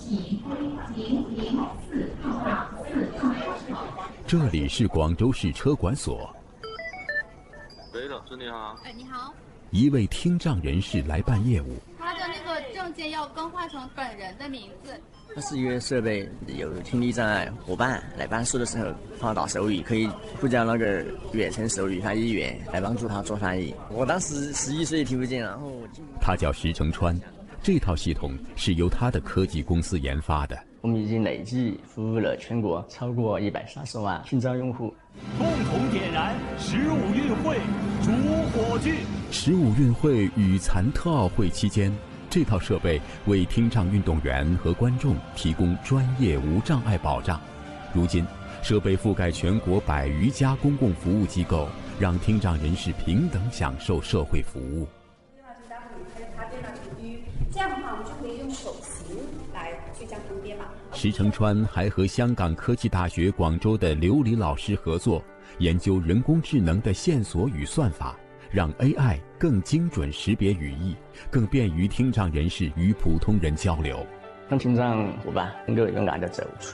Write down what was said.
这里是广州市车管所。 喂，老师你好。 哎，你好。 一位听障人士来办业务， 他的那个证件要更换成本人的名字。 它是一个设备，有听力障碍伙伴来办事的时候碰到手语，可以呼叫那个远程手语翻译员来帮助他做翻译。我当时11岁听不见，然后他叫石成川，这套系统是由他的科技公司研发的。 我们已经累计服务了全国超过130万听障用户。 共同点燃15运会主火炬。 15运会与残特奥会期间，这套设备为听障运动员和观众提供专业无障碍保障。如今，设备覆盖全国100余家公共服务机构，让听障人士平等享受社会服务。 这样的话，我们就可以用手型来去将它们编码。 石成川还和香港科技大学广州的刘礼老师合作，研究人工智能的线索与算法，让 AI 更精准识别语义，更便于听障人士与普通人交流， 让听障伙伴能够勇敢地走出